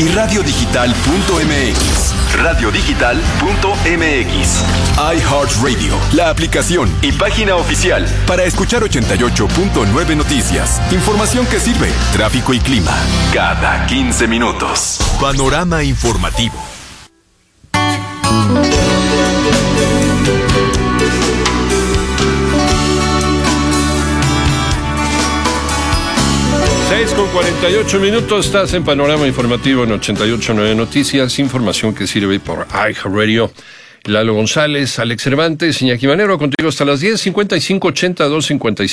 y radiodigital.mx. Radiodigital.mx. iHeartRadio, la aplicación y página oficial para escuchar 88.9 noticias, información que sirve, tráfico y clima cada 15 minutos. Panorama informativo. Con 48 minutos, estás en Panorama Informativo en 88.9 Noticias, información que sirve por iHeartRadio. Lalo González, Alex Cervantes, Iñaki Manero, contigo hasta las 10, 5582,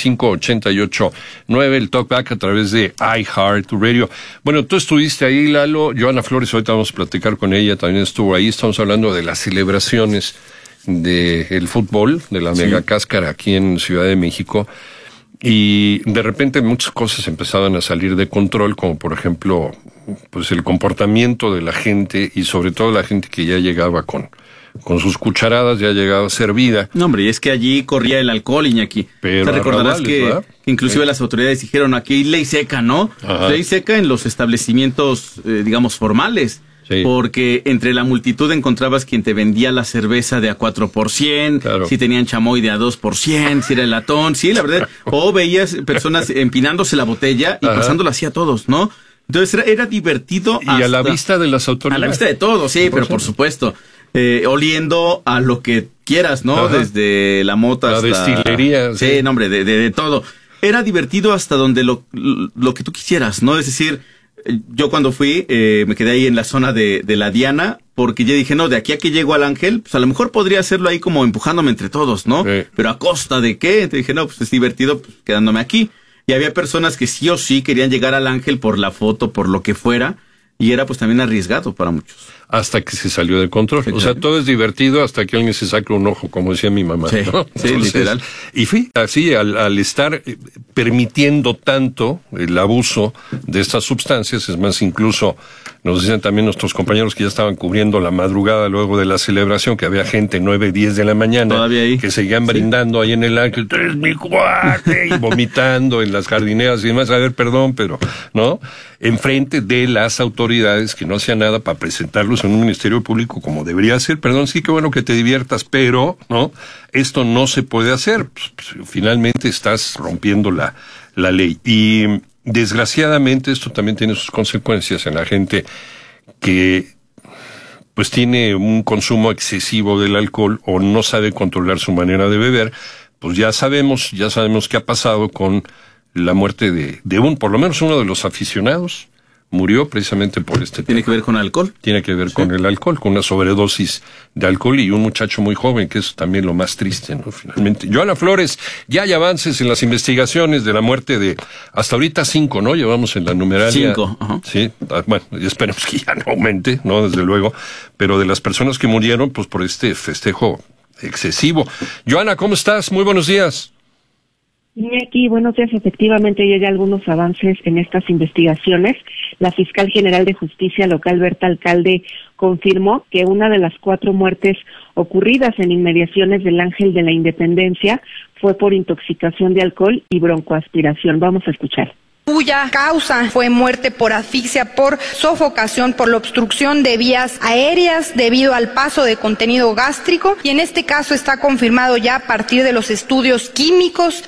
5588.9, el talkback a través de iHeartRadio. Bueno, tú estuviste ahí, Lalo. Joana Flores, ahorita vamos a platicar con ella, también estuvo ahí. Estamos hablando de las celebraciones del fútbol, de la mega cáscara aquí en Ciudad de México. Y de repente muchas cosas empezaban a salir de control, como por ejemplo, pues el comportamiento de la gente y sobre todo la gente que ya llegaba con sus cucharadas, ya llegaba servida. No, hombre, y es que allí corría el alcohol, Iñaki. Pero o sea, recordarás que inclusive las autoridades dijeron aquí hay ley seca, ¿no? Ajá. Ley seca en los establecimientos, digamos, formales. Sí. Porque entre la multitud encontrabas quien te vendía la cerveza de a 4%, claro. Si tenían chamoy de a 2%, si era el latón, sí, la verdad. O veías personas empinándose la botella y pasándola así a todos, ¿no? Entonces era divertido. Y a la vista de las autoridades. A la vista de todos, sí, pero por supuesto. Oliendo a lo que quieras, ¿no? Ajá. Desde la mota hasta... La destilería. Sí, no, hombre, de todo. Era divertido hasta donde lo que tú quisieras, ¿no? Es decir... Yo cuando fui, me quedé ahí en la zona de la Diana, porque yo dije, no, de aquí a que llego al Ángel, pues a lo mejor podría hacerlo ahí como empujándome entre todos, ¿no? Sí. Pero ¿a costa de qué? Entonces dije, no, pues es divertido pues, quedándome aquí. Y había personas que sí o sí querían llegar al Ángel por la foto, por lo que fuera, y era pues también arriesgado para muchos. Hasta que se salió de control. Sí, o sea, todo es divertido hasta que alguien se saca un ojo, como decía mi mamá. Sí, ¿no? Sí, entonces, literal. Y fui así, al estar permitiendo tanto el abuso de estas sustancias, es más, incluso nos dicen también nuestros compañeros que ya estaban cubriendo la madrugada luego de la celebración, que había gente 9, 10 de la mañana, todavía ahí, que seguían brindando ahí en el Ángel, tú eres mi cuate, y vomitando en las jardineras y demás, a ver, perdón, pero, ¿no? Enfrente de las autoridades que no hacían nada para presentarlos en un ministerio público como debería ser. Perdón, sí, qué bueno que te diviertas, pero, ¿no? Esto no se puede hacer. Pues, finalmente estás rompiendo la ley. Y desgraciadamente esto también tiene sus consecuencias en la gente que pues tiene un consumo excesivo del alcohol o no sabe controlar su manera de beber. Pues ya sabemos qué ha pasado con la muerte de por lo menos uno de los aficionados. Murió precisamente por este tema. ¿Tiene que ver con alcohol? Tiene que ver con el alcohol, con una sobredosis de alcohol y un muchacho muy joven, que es también lo más triste, ¿no? Finalmente. Joana Flores, ya hay avances en las investigaciones de la muerte de, hasta ahorita 5, ¿no? Llevamos en la numeralia. 5, ajá. Sí, bueno, esperemos que ya no aumente, ¿no? Desde luego. Pero de las personas que murieron, pues por este festejo excesivo. Joana, ¿cómo estás? Muy buenos días. Iñaki, buenos días. Efectivamente, ya hay algunos avances en estas investigaciones. La fiscal general de Justicia Local, Berta Alcalde, confirmó que una de las 4 muertes ocurridas en inmediaciones del Ángel de la Independencia fue por intoxicación de alcohol y broncoaspiración. Vamos a escuchar. Cuya causa fue muerte por asfixia, por sofocación, por la obstrucción de vías aéreas debido al paso de contenido gástrico, y en este caso está confirmado ya a partir de los estudios químicos